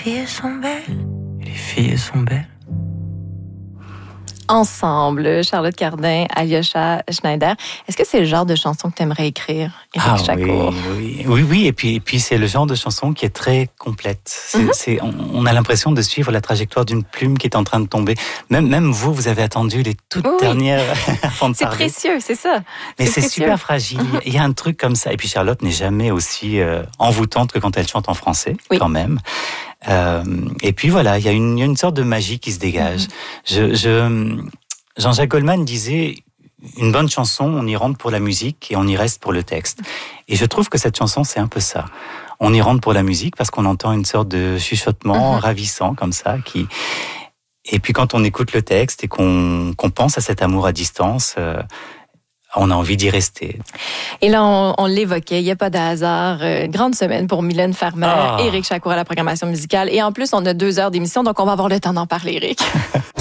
filles sont belles. Et les filles sont belles. Ensemble, Charlotte Cardin, Alyosha Schneider. Est-ce que c'est le genre de chanson que tu aimerais écrire, Éric Jacquot? Oui. Et puis c'est le genre de chanson qui est très complète. On a l'impression de suivre la trajectoire d'une plume qui est en train de tomber. Même vous avez attendu les toutes dernières avant de c'est parler. C'est précieux, c'est ça. Mais c'est super fragile. Il y a un truc comme ça. Et puis Charlotte n'est jamais aussi envoûtante que quand elle chante en français, quand même. Et puis voilà, il y a une sorte de magie qui se dégage. Jean-Jacques Goldman disait, une bonne chanson, on y rentre pour la musique et on y reste pour le texte. Et je trouve que cette chanson, c'est un peu ça. On y rentre pour la musique parce qu'on entend une sorte de chuchotement ravissant comme ça. Et puis quand on écoute le texte et qu'on pense à cet amour à distance, on a envie d'y rester. Et là, on l'évoquait, il n'y a pas de hasard. Grande semaine pour Mylène Farmer, Éric Jacquot à la programmation musicale. Et en plus, on a 2 heures d'émission, donc on va avoir le temps d'en parler, Éric.